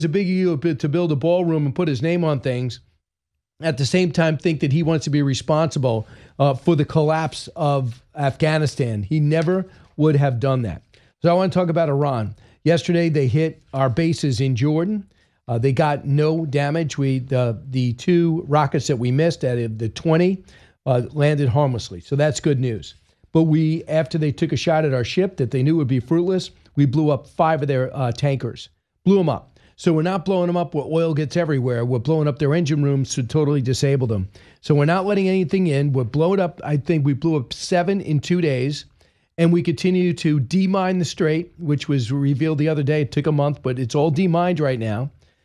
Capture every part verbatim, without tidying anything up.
a big ego to build a ballroom and put his name on things. At the same time, think that he wants to be responsible uh, for the collapse of Afghanistan. He never would have done that. So I want to talk about Iran. Yesterday, they hit our bases in Jordan. Uh, they got no damage. We the the two rockets that we missed out of the twenty uh, landed harmlessly. So that's good news. But we, after they took a shot at our ship that they knew would be fruitless, we blew up five of their uh, tankers. Blew them up. So we're not blowing them up where oil gets everywhere. We're blowing up their engine rooms to totally disable them. So we're not letting anything in. We're blowing up, I think we blew up seven in two days. And we continue to demine the strait, which was revealed the other day. It took a month, but it's all demined right now.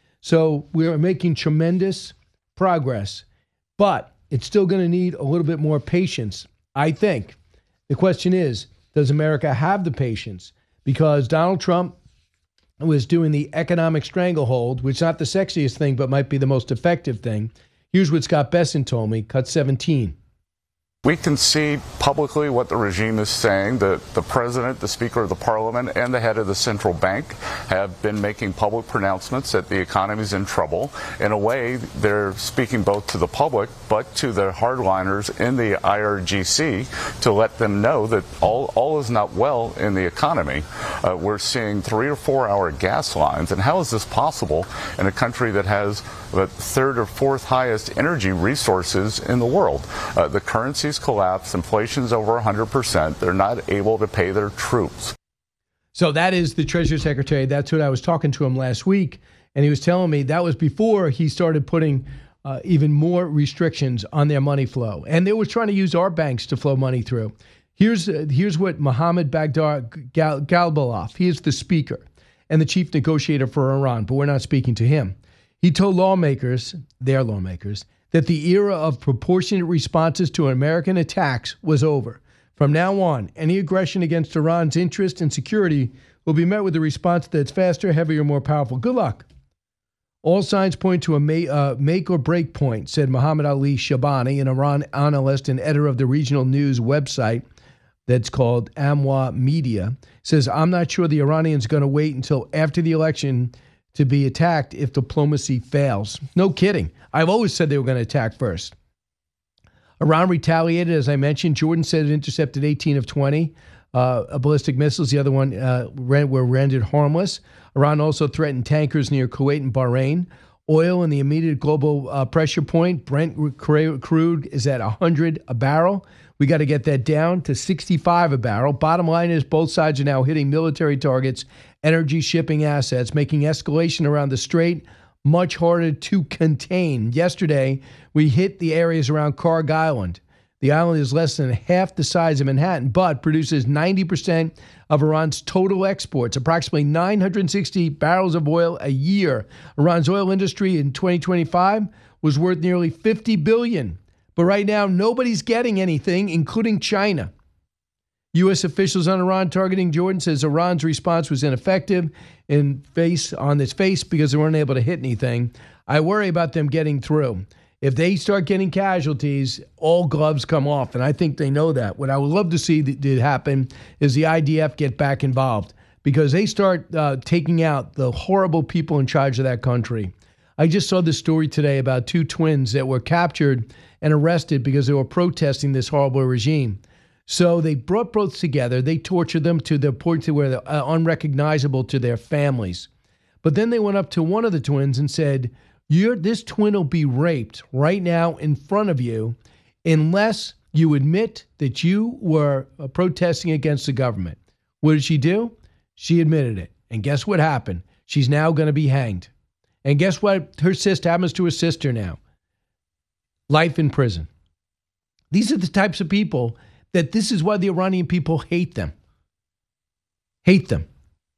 So we're making tremendous progress. But it's still going to need a little bit more patience, I think. The question is, does America have the patience? Because Donald Trump was doing the economic stranglehold, which is not the sexiest thing, but might be the most effective thing. Here's what Scott Besson told me, cut seventeen. We can see publicly what the regime is saying. The, the president, the speaker of the parliament, and the head of the central bank have been making public pronouncements that the economy is in trouble. In a way, they're speaking both to the public, but to the hardliners in the I R G C to let them know that all, all is not well in the economy. Uh, we're seeing three or four hour gas lines. And how is this possible in a country that has the third or fourth highest energy resources in the world? Uh, the currency's collapsed, inflation's over one hundred percent. They're not able to pay their troops. So that is the Treasury Secretary. That's what I was talking to him last week. And he was telling me that was before he started putting uh, even more restrictions on their money flow. And they were trying to use our banks to flow money through. Here's, uh, here's what Mohammed Baghdad Gal- Galbaloff, he is the speaker and the chief negotiator for Iran, but we're not speaking to him. He told lawmakers, their lawmakers, that the era of proportionate responses to American attacks was over. From now on, any aggression against Iran's interest and security will be met with a response that's faster, heavier, more powerful. Good luck. All signs point to a may, uh, make or break point, said Muhammad Ali Shabani, an Iran analyst and editor of the regional news website that's called Amwa Media. Says, I'm not sure the Iranians are going to wait until after the election to be attacked if diplomacy fails. No kidding. I've always said they were going to attack first. Iran retaliated, as I mentioned. Jordan said it intercepted eighteen of twenty uh, ballistic missiles. The other one uh, were rendered harmless. Iran also threatened tankers near Kuwait and Bahrain. Oil in the immediate global uh, pressure point, Brent crude, is at one hundred a barrel. We got to get that down to sixty-five a barrel. Bottom line is both sides are now hitting military targets, energy shipping assets, making escalation around the strait much harder to contain. Yesterday, we hit the areas around Karg Island. The island is less than half the size of Manhattan, but produces ninety percent of Iran's total exports, approximately nine hundred sixty barrels of oil a year. Iran's oil industry in twenty twenty-five was worth nearly fifty billion dollars. But right now, nobody's getting anything, including China. U S officials on Iran targeting Jordan says Iran's response was ineffective in face on its face because they weren't able to hit anything. I worry about them getting through. If they start getting casualties, all gloves come off, and I think they know that. What I would love to see that did happen is the I D F get back involved because they start uh, taking out the horrible people in charge of that country. I just saw this story today about two twins that were captured and arrested because they were protesting this horrible regime. So they brought both together. They tortured them to the point where they're uh, unrecognizable to their families. But then they went up to one of the twins and said, You're, this twin will be raped right now in front of you unless you admit that you were uh, protesting against the government. What did she do? She admitted it. And guess what happened? She's now going to be hanged. And guess what her sister happens to her sister now? Life in prison. These are the types of people that this is why the Iranian people hate them. Hate them.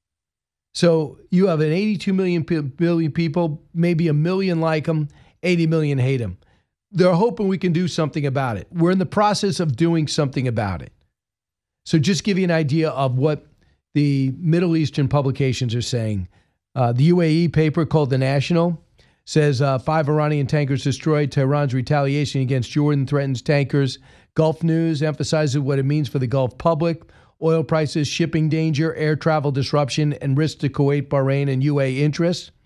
So you have an eighty-two million billion people, maybe a million like them, eighty million hate them. They're hoping we can do something about it. We're in the process of doing something about it. So just give you an idea of what the Middle Eastern publications are saying. Uh, the U A E paper called The National says uh, five Iranian tankers destroyed. Tehran's retaliation against Jordan threatens tankers. Gulf News emphasizes what it means for the Gulf public. Oil prices, shipping danger, air travel disruption, and risk to Kuwait, Bahrain, and U A E interests.